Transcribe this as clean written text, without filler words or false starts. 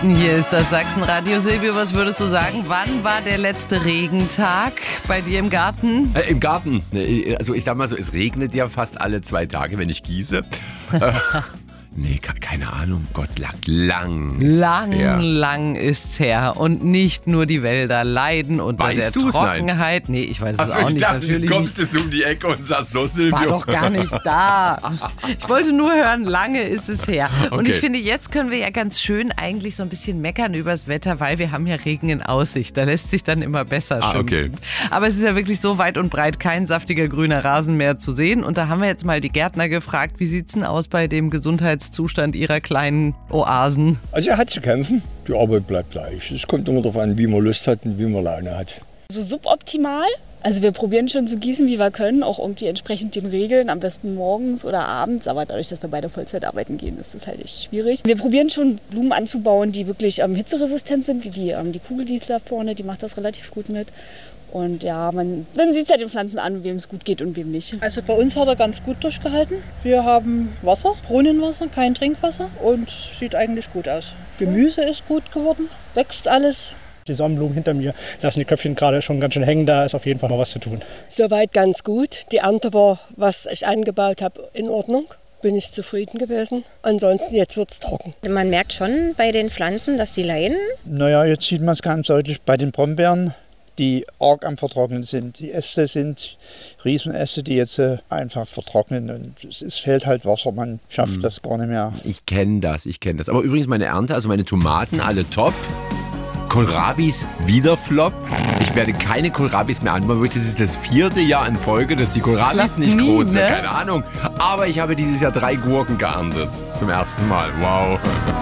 Hier ist das Sachsenradio. Silvio, was würdest du sagen? Wann war der letzte Regentag bei dir im Garten? Im Garten. Also ich sag mal so, es regnet ja fast alle 2 Tage, wenn ich gieße. Nee, keine Ahnung. Gott, lang ist's her. Und nicht nur die Wälder leiden unter der Trockenheit. Nein. Nee, ich weiß es auch nicht. Natürlich du kommst jetzt um die Ecke und sagst so, Silvio. Ich war doch gar nicht da. Ich wollte nur hören, lange ist es her. Okay. Und ich finde, jetzt können wir ja ganz schön eigentlich so ein bisschen meckern übers Wetter, weil wir haben ja Regen in Aussicht. Da lässt sich dann immer besser schimpfen. Okay. Aber es ist ja wirklich so weit und breit kein saftiger grüner Rasen mehr zu sehen. Und da haben wir jetzt mal die Gärtner gefragt, wie sieht's denn aus bei dem Gesundheitszustand ihrer kleinen Oasen? Also er hat zu kämpfen, die Arbeit bleibt gleich. Es kommt immer darauf an, wie man Lust hat und wie man Laune hat. Also suboptimal. Also wir probieren schon zu gießen, wie wir können, auch irgendwie entsprechend den Regeln, am besten morgens oder abends. Aber dadurch, dass wir beide Vollzeit arbeiten gehen, ist das halt echt schwierig. Wir probieren schon Blumen anzubauen, die wirklich hitzeresistent sind, wie die Kugeldistel da vorne, die macht das relativ gut mit. Und ja, man sieht es ja den Pflanzen an, wem es gut geht und wem nicht. Also bei uns hat er ganz gut durchgehalten. Wir haben Wasser, Brunnenwasser, kein Trinkwasser und sieht eigentlich gut aus. Gemüse ist gut geworden, wächst alles. Die Sonnenblumen hinter mir lassen die Köpfchen gerade schon ganz schön hängen, da ist auf jeden Fall noch was zu tun. Soweit ganz gut. Die Ernte war, was ich angebaut habe, in Ordnung. Bin ich zufrieden gewesen. Ansonsten, jetzt wird es trocken. Man merkt schon bei den Pflanzen, dass die leiden. Naja, jetzt sieht man es ganz deutlich bei den Brombeeren, die arg am Vertrocknen sind. Die Äste sind Riesenäste, die jetzt einfach vertrocknen und es fehlt halt Wasser, man schafft das gar nicht mehr. Ich kenne das. Aber übrigens meine Ernte, also meine Tomaten, alle top. Kohlrabis wieder Flop. Ich werde keine Kohlrabis mehr anbauen. Das ist das 4. Jahr in Folge, dass die Kohlrabis nicht groß werden. Keine Ahnung. Aber ich habe dieses Jahr 3 Gurken geerntet. Zum ersten Mal. Wow.